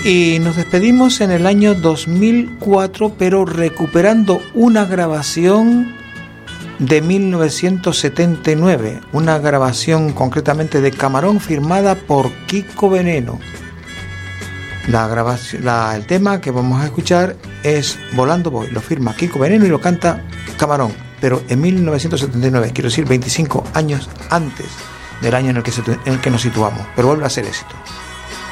Y nos despedimos en el año 2004, pero recuperando una grabación de 1979, una grabación concretamente de Camarón firmada por Kiko Veneno. El tema que vamos a escuchar es Volando Voy, lo firma Kiko Veneno y lo canta Camarón, pero en 1979, quiero decir 25 años antes del año en el que nos situamos, pero vuelve a ser éxito.